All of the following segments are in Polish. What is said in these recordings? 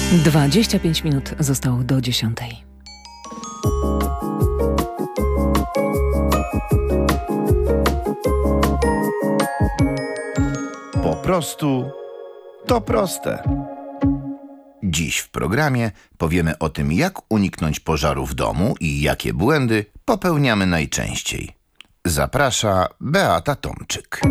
25 minut zostało do 10. Po prostu to proste. Dziś w programie powiemy o tym, jak uniknąć pożaru w domu i jakie błędy popełniamy najczęściej. Zaprasza Beata Tomczyk.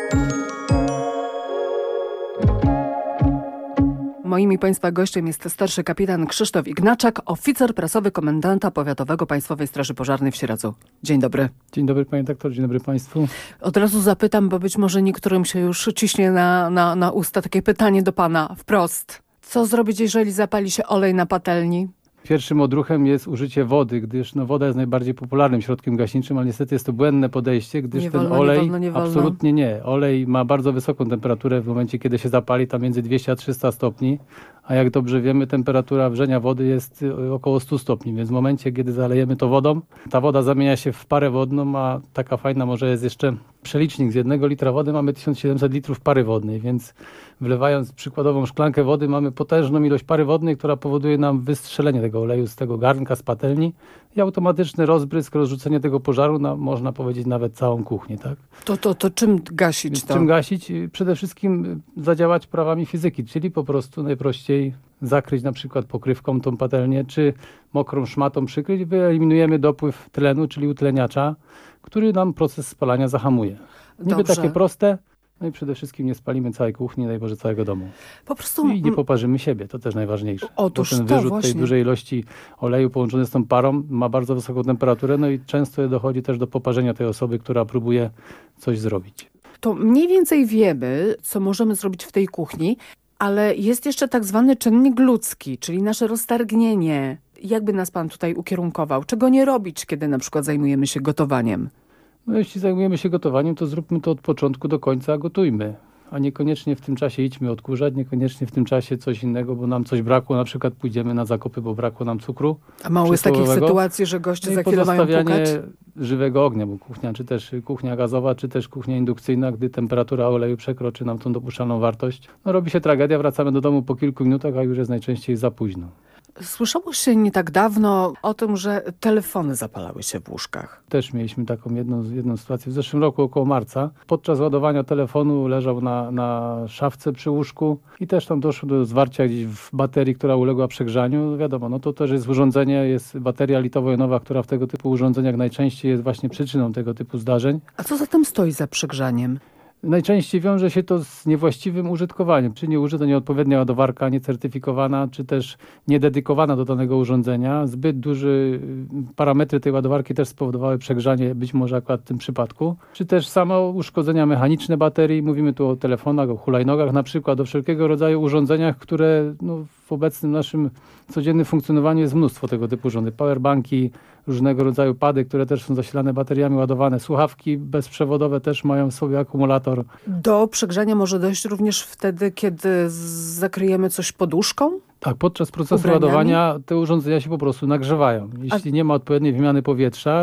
Moim i Państwa gościem jest starszy kapitan Krzysztof Ignaczak, oficer prasowy komendanta powiatowego Państwowej Straży Pożarnej w Sieradzu. Dzień dobry. Dzień dobry panie doktor, dzień dobry państwu. Od razu zapytam, bo być może niektórym się już ciśnie na usta takie pytanie do pana wprost. Co zrobić, jeżeli zapali się olej na patelni? Pierwszym odruchem jest użycie wody, gdyż woda jest najbardziej popularnym środkiem gaśniczym, ale niestety jest to błędne podejście, gdyż Nie ten wolno, olej nie wolno. absolutnie nie. Olej ma bardzo wysoką temperaturę w momencie, kiedy się zapali, tam między 200 a 300 stopni, a jak dobrze wiemy, temperatura wrzenia wody jest około 100 stopni, więc w momencie, kiedy zalejemy to wodą, ta woda zamienia się w parę wodną, a taka fajna może jest jeszcze przelicznik. Z 1 litra wody mamy 1700 litrów pary wodnej, więc wlewając przykładową szklankę wody mamy potężną ilość pary wodnej, która powoduje nam wystrzelenie tego oleju z tego garnka, z patelni i automatyczny rozbrysk, rozrzucenie tego pożaru na, można powiedzieć, nawet całą kuchnię. Tak? To czym gasić Więc to? czym gasić? Przede wszystkim zadziałać prawami fizyki, czyli po prostu najprościej zakryć na przykład pokrywką tą patelnię, czy mokrą szmatą przykryć, wyeliminujemy dopływ tlenu, czyli utleniacza, który nam proces spalania zahamuje. Niby Dobrze. takie proste, no i przede wszystkim nie spalimy całej kuchni, daj Boże całego domu. Po prostu... I nie poparzymy siebie, to też najważniejsze. Otóż bo ten to wyrzut właśnie. tej dużej ilości oleju połączony z tą parą ma bardzo wysoką temperaturę, no i często dochodzi też do poparzenia tej osoby, która próbuje coś zrobić. To mniej więcej wiemy, co możemy zrobić w tej kuchni, ale jest jeszcze tak zwany czynnik ludzki, czyli nasze roztargnienie. Jakby nas pan tutaj ukierunkował? Czego nie robić, kiedy na przykład zajmujemy się gotowaniem? No jeśli zajmujemy się gotowaniem, to zróbmy to od początku do końca, gotujmy. A niekoniecznie w tym czasie idźmy odkurzać, niekoniecznie w tym czasie coś innego, bo nam coś brakło, na przykład pójdziemy na zakupy, bo brakło nam cukru. A mało jest takich przysłowiowego. sytuacji, że goście No za i chwilę mają pozostawianie pukać? żywego ognia, bo kuchnia, czy też kuchnia gazowa, czy też kuchnia indukcyjna, gdy temperatura oleju przekroczy nam tą dopuszczalną wartość, no robi się tragedia, wracamy do domu po kilku minutach, a już jest najczęściej za późno. Słyszało się nie tak dawno o tym, że telefony zapalały się w łóżkach. Też mieliśmy taką jedną sytuację w zeszłym roku około marca. Podczas ładowania telefonu leżał na szafce przy łóżku i też tam doszło do zwarcia gdzieś w baterii, która uległa przegrzaniu. Wiadomo, no to też jest urządzenie, jest bateria litowo-jonowa, która w tego typu urządzeniach najczęściej jest właśnie przyczyną tego typu zdarzeń. A co zatem stoi za przegrzaniem? Najczęściej wiąże się to z niewłaściwym użytkowaniem, czy nieużyta, nieodpowiednia ładowarka, niecertyfikowana, czy też niededykowana do danego urządzenia. Zbyt duże parametry tej ładowarki też spowodowały przegrzanie, być może akurat w tym przypadku. Czy też samo uszkodzenia mechaniczne baterii, mówimy tu o telefonach, o hulajnogach na przykład, o wszelkiego rodzaju urządzeniach, które w obecnym naszym codziennym funkcjonowaniu jest mnóstwo tego typu urządzeń. Powerbanki, różnego rodzaju pady, które też są zasilane bateriami, ładowane. Słuchawki bezprzewodowe też mają w sobie akumulator. Do przegrzania może dojść również wtedy, kiedy zakryjemy coś poduszką? Tak, podczas procesu Ubraniami? ładowania te urządzenia się po prostu nagrzewają. Jeśli nie ma odpowiedniej wymiany powietrza,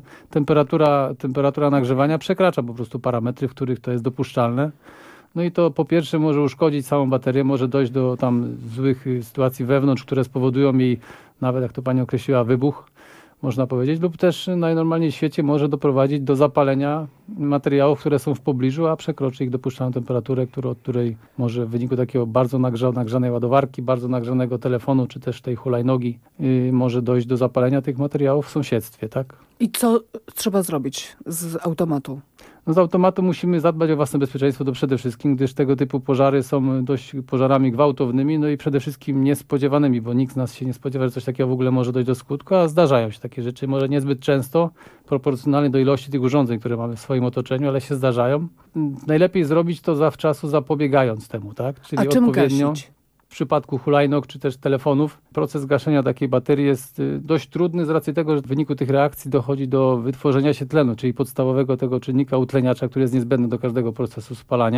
temperatura nagrzewania przekracza po prostu parametry, w których to jest dopuszczalne. No i to po pierwsze może uszkodzić całą baterię, może dojść do tam złych sytuacji wewnątrz, które spowodują jej, nawet jak to pani określiła, wybuch, można powiedzieć, lub też najnormalniej w świecie może doprowadzić do zapalenia materiałów, które są w pobliżu, a przekroczy ich dopuszczalną temperaturę, od której może w wyniku takiego bardzo nagrzanej ładowarki, bardzo nagrzanego telefonu, czy też tej hulajnogi może dojść do zapalenia tych materiałów w sąsiedztwie, tak? I co trzeba zrobić z automatu? No z automatu musimy zadbać o własne bezpieczeństwo to przede wszystkim, gdyż tego typu pożary są dość pożarami gwałtownymi, no i przede wszystkim niespodziewanymi, bo nikt z nas się nie spodziewa, że coś takiego w ogóle może dojść do skutku, a zdarzają się takie rzeczy, może niezbyt często, proporcjonalnie do ilości tych urządzeń, które mamy w swoim otoczeniu, ale się zdarzają. Najlepiej zrobić to zawczasu, zapobiegając temu, tak? Czyli A czym odpowiednio. gasić? W przypadku hulajnóg czy też telefonów proces gaszenia takiej baterii jest dość trudny z racji tego, że w wyniku tych reakcji dochodzi do wytworzenia się tlenu, czyli podstawowego tego czynnika utleniacza, który jest niezbędny do każdego procesu spalania.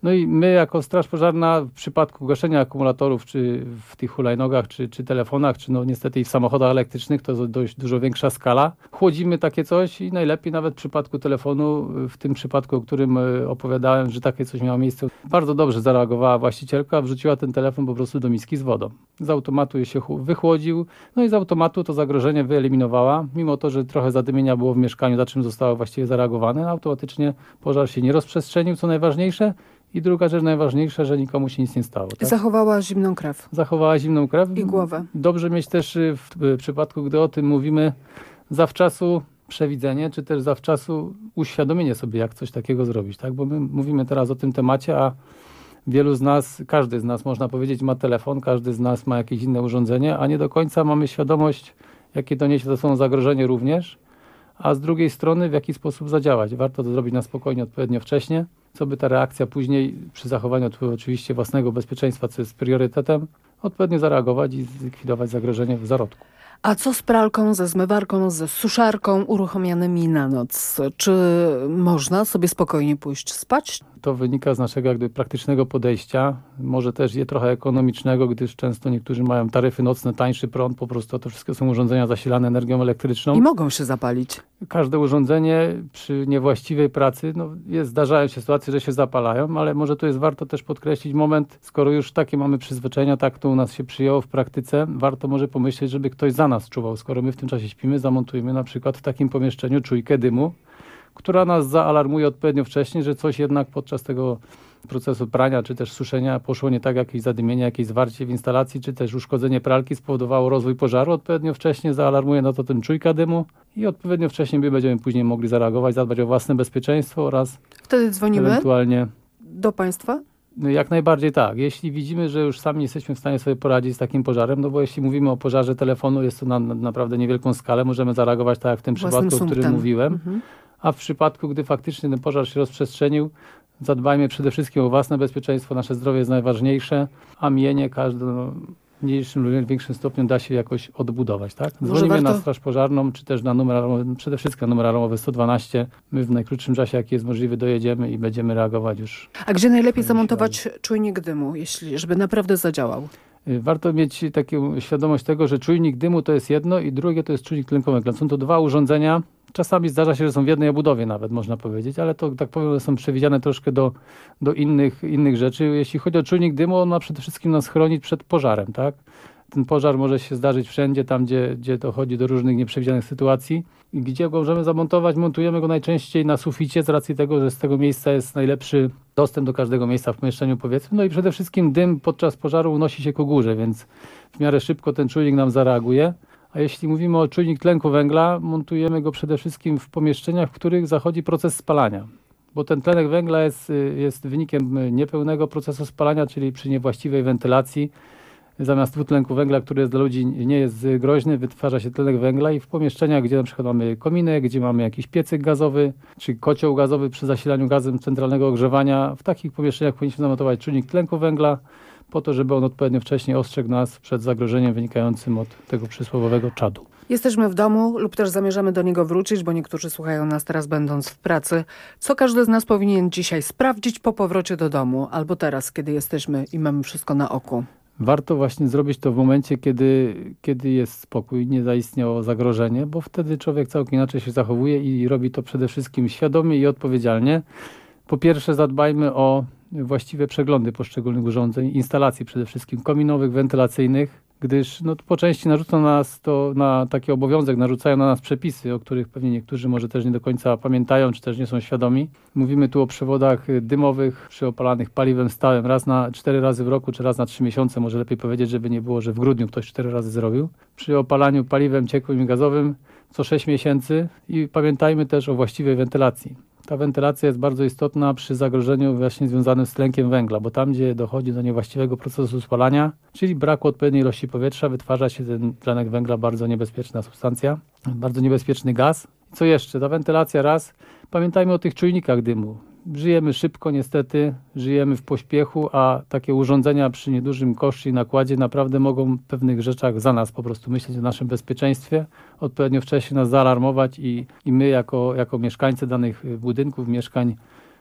No i my jako Straż Pożarna w przypadku gaszenia akumulatorów, czy w tych hulajnogach, czy telefonach, czy no niestety i w samochodach elektrycznych, to jest dość dużo większa skala. Chłodzimy takie coś i najlepiej nawet w przypadku telefonu, w tym przypadku, o którym opowiadałem, że takie coś miało miejsce, bardzo dobrze zareagowała właścicielka, wrzuciła ten telefon po prostu do miski z wodą. Z automatu się wychłodził, no i z automatu to zagrożenie wyeliminowała, mimo to, że trochę zadymienia było w mieszkaniu, za czym zostało właściwie zareagowane, automatycznie pożar się nie rozprzestrzenił, co najważniejsze. I druga rzecz najważniejsza, że nikomu się nic nie stało. Tak? Zachowała zimną krew. Zachowała zimną krew. I głowę. Dobrze mieć też w przypadku, gdy o tym mówimy, zawczasu przewidzenie, czy też zawczasu uświadomienie sobie, jak coś takiego zrobić. Tak? Bo my mówimy teraz o tym temacie, a wielu z nas, każdy z nas można powiedzieć ma telefon, każdy z nas ma jakieś inne urządzenie, a nie do końca mamy świadomość, jakie to niesie ze sobą zagrożenie również, a z drugiej strony w jaki sposób zadziałać. Warto to zrobić na spokojnie, odpowiednio wcześnie, co by ta reakcja później, przy zachowaniu oczywiście własnego bezpieczeństwa, co jest priorytetem, odpowiednio zareagować i zlikwidować zagrożenie w zarodku. A co z pralką, ze zmywarką, ze suszarką uruchomionymi na noc? Czy można sobie spokojnie pójść spać? To wynika z naszego jakby praktycznego podejścia, może też trochę ekonomicznego, gdyż często niektórzy mają taryfy nocne, tańszy prąd, po prostu to wszystko są urządzenia zasilane energią elektryczną. I mogą się zapalić. Każde urządzenie przy niewłaściwej pracy, zdarzają się sytuacje, że się zapalają, ale może tu jest warto też podkreślić moment, skoro już takie mamy przyzwyczajenia, tak to u nas się przyjęło w praktyce, warto może pomyśleć, żeby ktoś za nas czuwał. Skoro my w tym czasie śpimy, zamontujmy na przykład w takim pomieszczeniu czujkę dymu, która nas zaalarmuje odpowiednio wcześniej, że coś jednak podczas tego procesu prania czy też suszenia poszło nie tak, jakieś zadymienie, jakieś zwarcie w instalacji, czy też uszkodzenie pralki spowodowało rozwój pożaru. Odpowiednio wcześnie zaalarmuje na to ten czujka dymu i odpowiednio wcześniej my będziemy później mogli zareagować, zadbać o własne bezpieczeństwo oraz Wtedy dzwonimy ewentualnie do państwa? Jak najbardziej tak. Jeśli widzimy, że już sami nie jesteśmy w stanie sobie poradzić z takim pożarem, no bo jeśli mówimy o pożarze telefonu, jest to na naprawdę niewielką skalę, możemy zareagować tak jak w tym przypadku, o którym mówiłem. A w przypadku, gdy faktycznie ten pożar się rozprzestrzenił, zadbajmy przede wszystkim o własne bezpieczeństwo, nasze zdrowie jest najważniejsze, a mienie każde w mniejszym lub większym stopniu da się jakoś odbudować. Tak? Dzwonimy na Straż Pożarną, czy też na numer alarmowy, przede wszystkim na numer alarmowy 112. My w najkrótszym czasie, jaki jest możliwy, dojedziemy i będziemy reagować już. A gdzie najlepiej zamontować czujnik dymu, żeby naprawdę zadziałał? Warto mieć taką świadomość tego, że czujnik dymu to jest jedno i drugie to jest czujnik tlenku węgla. Są to dwa urządzenia. Czasami zdarza się, że są w jednej obudowie nawet, można powiedzieć, ale to, tak powiem, są przewidziane troszkę do innych rzeczy. Jeśli chodzi o czujnik dymu, on ma przede wszystkim nas chronić przed pożarem, tak? Ten pożar może się zdarzyć wszędzie, tam gdzie dochodzi do różnych nieprzewidzianych sytuacji. I gdzie go możemy zamontować? Montujemy go najczęściej na suficie z racji tego, że z tego miejsca jest najlepszy dostęp do każdego miejsca w pomieszczeniu, powiedzmy. No i przede wszystkim dym podczas pożaru unosi się ku górze, więc w miarę szybko ten czujnik nam zareaguje. A jeśli mówimy o czujnik tlenku węgla, montujemy go przede wszystkim w pomieszczeniach, w których zachodzi proces spalania. Bo ten tlenek węgla jest wynikiem niepełnego procesu spalania, czyli przy niewłaściwej wentylacji. Zamiast dwutlenku węgla, który jest dla ludzi nie jest groźny, wytwarza się tlenek węgla i w pomieszczeniach, gdzie na przykład mamy kominek, gdzie mamy jakiś piecyk gazowy, czy kocioł gazowy przy zasilaniu gazem centralnego ogrzewania, w takich pomieszczeniach powinniśmy zamontować czujnik tlenku węgla, po to, żeby on odpowiednio wcześniej ostrzegł nas przed zagrożeniem wynikającym od tego przysłowiowego czadu. Jesteśmy w domu lub też zamierzamy do niego wrócić, bo niektórzy słuchają nas teraz będąc w pracy. Co każdy z nas powinien dzisiaj sprawdzić po powrocie do domu albo teraz, kiedy jesteśmy i mamy wszystko na oku? Warto właśnie zrobić to w momencie, kiedy jest spokój, nie zaistniało zagrożenie, bo wtedy człowiek całkiem inaczej się zachowuje i robi to przede wszystkim świadomie i odpowiedzialnie. Po pierwsze, zadbajmy o właściwe przeglądy poszczególnych urządzeń, instalacji przede wszystkim kominowych, wentylacyjnych, gdyż po części narzuca nas to na taki obowiązek, narzucają na nas przepisy, o których pewnie niektórzy może też nie do końca pamiętają, czy też nie są świadomi. Mówimy tu o przewodach dymowych przy opalanych paliwem stałym raz na 4 razy w roku, czy raz na 3 miesiące, może lepiej powiedzieć, żeby nie było, że w grudniu ktoś 4 razy zrobił. Przy opalaniu paliwem ciekłym i gazowym co 6 miesięcy i pamiętajmy też o właściwej wentylacji. Ta wentylacja jest bardzo istotna przy zagrożeniu właśnie związanym z tlenkiem węgla, bo tam, gdzie dochodzi do niewłaściwego procesu spalania, czyli braku odpowiedniej ilości powietrza, wytwarza się ten tlenek węgla, bardzo niebezpieczna substancja, bardzo niebezpieczny gaz. Co jeszcze? Ta wentylacja raz. Pamiętajmy o tych czujnikach dymu. Żyjemy szybko niestety, żyjemy w pośpiechu, a takie urządzenia przy niedużym koszcie i nakładzie naprawdę mogą w pewnych rzeczach za nas po prostu myśleć o naszym bezpieczeństwie, odpowiednio wcześnie nas zaalarmować i my jako mieszkańcy danych budynków, mieszkań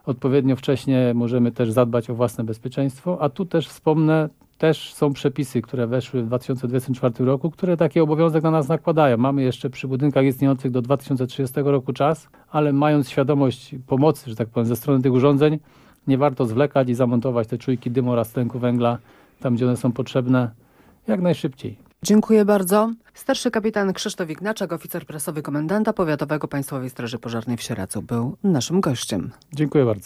odpowiednio wcześnie możemy też zadbać o własne bezpieczeństwo, a tu też wspomnę, też są przepisy, które weszły w 2024 roku, które taki obowiązek na nas nakładają. Mamy jeszcze przy budynkach istniejących do 2030 roku czas, ale mając świadomość pomocy, że tak powiem, ze strony tych urządzeń, nie warto zwlekać i zamontować te czujki dymu oraz tlenku węgla tam, gdzie one są potrzebne, jak najszybciej. Dziękuję bardzo. Starszy kapitan Krzysztof Ignaczak, oficer prasowy komendanta powiatowego Państwowej Straży Pożarnej w Sieradzu, był naszym gościem. Dziękuję bardzo.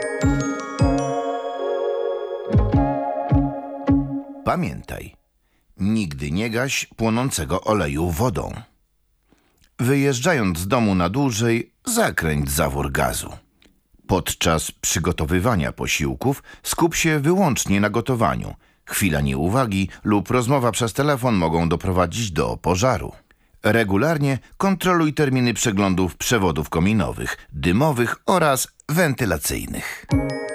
Pamiętaj, nigdy nie gaś płonącego oleju wodą. Wyjeżdżając z domu na dłużej, zakręć zawór gazu. Podczas przygotowywania posiłków skup się wyłącznie na gotowaniu. Chwila nieuwagi lub rozmowa przez telefon mogą doprowadzić do pożaru. Regularnie kontroluj terminy przeglądów przewodów kominowych, dymowych oraz wentylacyjnych.